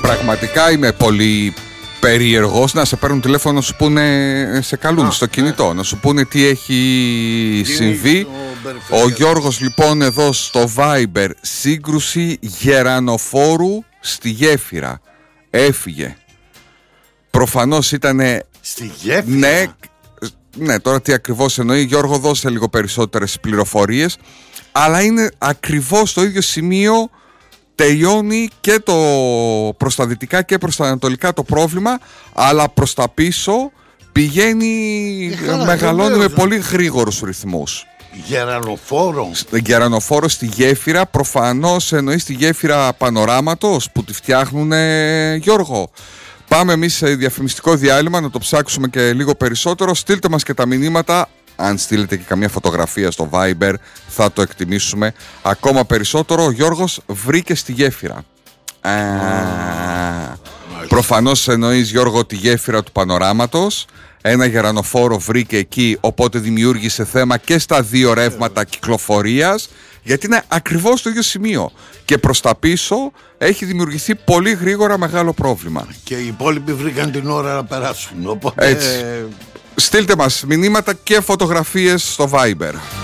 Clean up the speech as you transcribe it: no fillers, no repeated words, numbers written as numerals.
Πραγματικά είμαι πολύ περίεργος να σε παίρνουν τηλέφωνο να σου πούνε, σε καλούν στο κινητό, να σου πούνε τι έχει συμβεί. Ο Γιώργος λοιπόν εδώ στο Viber, σύγκρουση γερανοφόρου στη Γέφυρα. Έφυγε. Προφανώς ήτανε... Στη Γέφυρα? Ναι, τώρα τι ακριβώς εννοεί, Γιώργο, δώσε λίγο περισσότερες πληροφορίες. Αλλά είναι ακριβώς στο ίδιο σημείο, τελειώνει και το προς τα δυτικά και προς τα ανατολικά το πρόβλημα, αλλά προς τα πίσω πηγαίνει, μεγαλώνει με πολύ γρήγορους ρυθμούς. Γερανοφόρο στη Γέφυρα, προφανώς εννοεί στη Γέφυρα Πανοράματος που τη φτιάχνουν, Γιώργο. Πάμε εμείς σε διαφημιστικό διάλειμμα να το ψάξουμε και λίγο περισσότερο. Στείλτε μας και τα μηνύματα. Αν στείλετε και καμία φωτογραφία στο Viber θα το εκτιμήσουμε ακόμα περισσότερο. Ο Γιώργος βρήκε στη Γέφυρα. Προφανώς εννοείς, Γιώργο, τη γέφυρα του Πανοράματος. Ένα γερανοφόρο βρήκε εκεί, οπότε δημιούργησε θέμα και στα δύο ρεύματα κυκλοφορίας, γιατί είναι ακριβώς το ίδιο σημείο. Και προς τα πίσω έχει δημιουργηθεί πολύ γρήγορα μεγάλο πρόβλημα. Και οι υπόλοιποι βρήκαν την ώρα να περάσουν. Οπότε... Έτσι. Στείλτε μας μηνύματα και φωτογραφίες στο Viber.